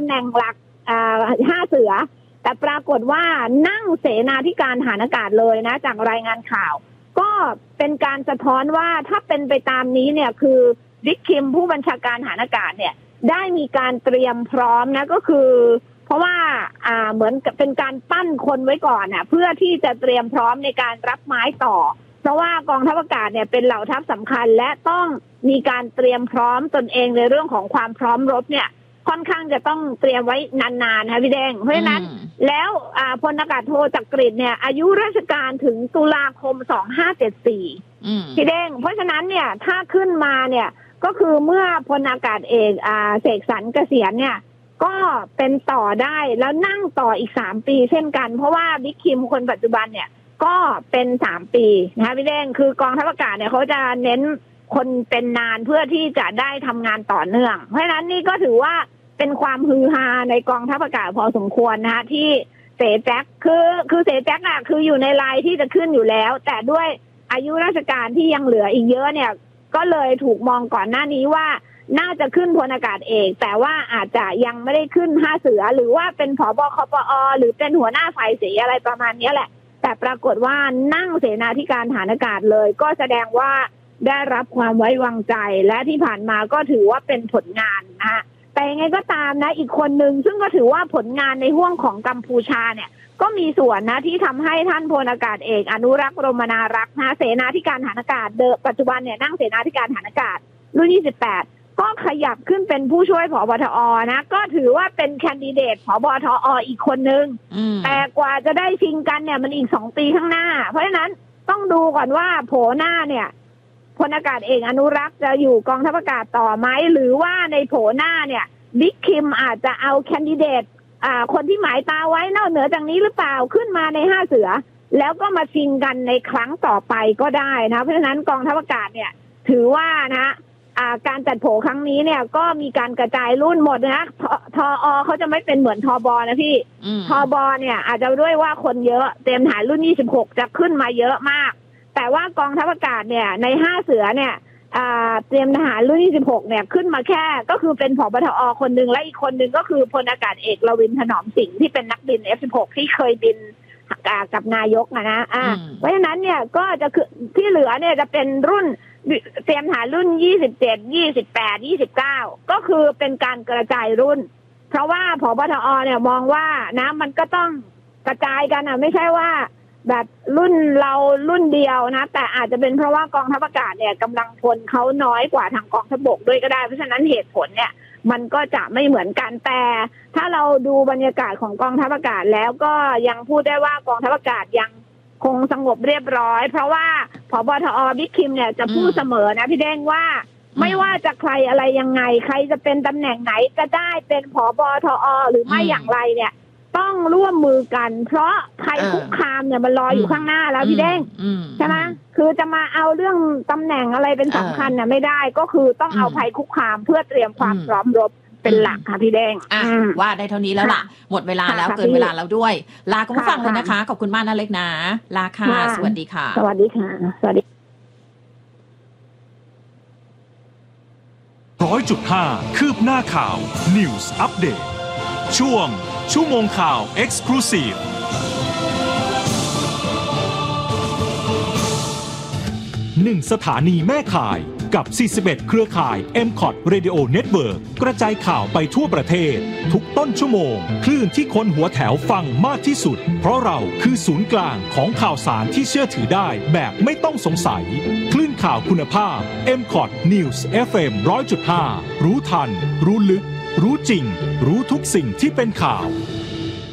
แหน่งหลัก5 เสือแต่ปรากฏว่านั่งเสนาธิการทหารอากาศเลยนะจากรายงานข่าวก็เป็นการสะท้อนว่าถ้าเป็นไปตามนี้เนี่ยคือบิ๊กคิมผู้บัญชาการทหารอากาศเนี่ยได้มีการเตรียมพร้อมนะก็คือเพราะว่าเหมือนเป็นการปั้นคนไว้ก่อนน่ะเพื่อที่จะเตรียมพร้อมในการรับไม้ต่อเพราะว่ากองทัพอากาศเนี่ยเป็นเหล่าทัพสำคัญและต้องมีการเตรียมพร้อมตนเองในเรื่องของความพร้อมรบเนี่ยค่อนข้างจะต้องเตรียมไว้นานๆนะพี่แดงเพราะฉะนั้นแล้วพลอากาศโทจักริดเนี่ยอายุราชการถึงตุลาคม2574พี่แดงเพราะฉะนั้นเนี่ยถ้าขึ้นมาเนี่ยก็คือเมื่อพลอากาศเอกเสกสรรเกษียณเนี่ยก็เป็นต่อได้แล้วนั่งต่ออีก3 ปีเช่นกันเพราะว่าบิ๊กคิมคนปัจจุบันเนี่ยก็เป็น3 ปีนะคะพี่แดงคือกองทัพอากาศเนี่ยเขาจะเน้นคนเป็นนานเพื่อที่จะได้ทำงานต่อเนื่องเพราะฉะนั้นนี่ก็ถือว่าเป็นความฮือฮาในกองทัพอากาศพอสมควรนะคะที่เสแจ็คคือเสแจ็คคืออยู่ในไลน์ที่จะขึ้นอยู่แล้วแต่ด้วยอายุราชการที่ยังเหลืออีกเยอะเนี่ยก็เลยถูกมองก่อนหน้านี้ว่าน่าจะขึ้นพลอากาศเอกแต่ว่าอาจจะยังไม่ได้ขึ้น5 เสือหรือว่าเป็นผบ.คปอ.หรือเป็นหัวหน้าฝ่ายสีอะไรประมาณนี้แหละแต่ปรากฏว่านั่งเสนาธิการทหารอากาศเลยก็แสดงว่าได้รับความไว้วางใจและที่ผ่านมาก็ถือว่าเป็นผลงานนะคะแต่ยังไงก็ตามนะอีกคนหนึ่งซึ่งก็ถือว่าผลงานในห่วงของกัมพูชาเนี่ยก็มีส่วนนะที่ทำให้ท่านพลอากาศเอกอนุรักษ์รมนารักษ์นะเสนาธิการทหารอากาศปัจจุบันเนี่ยนั่งเสนาธิการทหารอากาศรุ่น28ก็ขยับขึ้นเป็นผู้ช่วยผบ.ทอ.นะก็ถือว่าเป็นแคนดิเดตผบ.ทอ.อีกคนนึงแต่กว่าจะได้ชิงกันเนี่ยมันอีก2 ปีข้างหน้าเพราะฉะนั้นต้องดูก่อนว่าโผหน้าเนี่ยพลอากาศเอกอนุรักษ์จะอยู่กองทัพอากาศต่อไหมหรือว่าในโผหน้าเนี่ยบิ๊กคิมอาจจะเอาแคนดิเดตคนที่หมายตาไว้นอกเหนือจากนี้หรือเปล่าขึ้นมาใน5 เสือแล้วก็มาชิงกันในครั้งต่อไปก็ได้นะเพราะฉะนั้นกองทัพอากาศเนี่ยถือว่านะการจัดโผครั้งนี้เนี่ยก็มีการกระจายรุ่นหมดนะทอ.เขาจะไม่เป็นเหมือนทบ.นะพี่ทบ.เนี่ยอาจจะด้วยว่าคนเยอะเตรียมทหารรุ่น26จะขึ้นมาเยอะมากแต่ว่ากองทัพอากาศเนี่ยใน5 เสือเนี่ยเตรียมทหารรุ่น26เนี่ยขึ้นมาแค่ก็คือเป็นผบ.ทอ.คนหนึ่งและอีกคนหนึ่งก็คือพลอากาศเอกรวินถนอมสิงห์ที่เป็นนักบิน F16 ที่เคยบินกับนายกนะเพราะฉะนั้นเนี่ยก็จะคือที่เหลือเนี่ยจะเป็นรุ่นเตรียมทหารรุ่น27 28 29ก็คือเป็นการกระจายรุ่นเพราะว่าผบ.ทอ.เนี่ยมองว่านะมันก็ต้องกระจายกันไม่ใช่ว่าแบบรุ่นเรารุ่นเดียวนะแต่อาจจะเป็นเพราะว่ากองทัพอากาศเนี่ยกำลังพลเขาน้อยกว่าทางกองทัพบกด้วยก็ได้เพราะฉะนั้นเหตุผลเนี่ยมันก็จะไม่เหมือนกันแต่ถ้าเราดูบรรยากาศของกองทัพอากาศแล้วก็ยังพูดได้ว่ากองทัพอากาศยังคงสงบเรียบร้อยเพราะว่าผบ.ทอ.บิ๊กคิมเนี่ยจะพูดเสมอนะพี่แดงว่าไม่ว่าจะใครอะไรยังไงใครจะเป็นตำแหน่งไหนจะได้เป็นผบ.ทอ.หรือไม่อย่างไรเนี่ยต้องร่วมมือกันเพราะภัยคุกคามเนี่ยมันรออยู่ข้างหน้าแล้วพี่แดงใช่ไหมคือจะมาเอาเรื่องตำแหน่งอะไรเป็นสำคัญเนี่ยไม่ได้ก็คือต้องเอาภัยคุกคามเพื่อเตรียมความพร้อมรบเป็นหลักค่ะพี่แดงว่าได้เท่านี้แล้วล่ะหมดเวลาแล้วเกินเวลาแล้วด้วยลาคุณผู้ฟังเลยนะคะขอบคุณมากนะเล็กนะลาค่ะสวัสดีค่ะสวัสดีค่ะสวัสดี 100.5 คืบหน้าข่าว News Update ช่วงชั่วโมงข่าว Exclusive 1 สถานีแม่ข่ายกับ41เครือข่าย MCOT Radio Network กระจายข่าวไปทั่วประเทศทุกต้นชั่วโมงคลื่นที่คนหัวแถวฟังมากที่สุดเพราะเราคือศูนย์กลางของข่าวสารที่เชื่อถือได้แบบไม่ต้องสงสัยคลื่นข่าวคุณภาพ MCOT News FM 100.5 รู้ทันรู้ลึกรู้จริงรู้ทุกสิ่งที่เป็นข่าว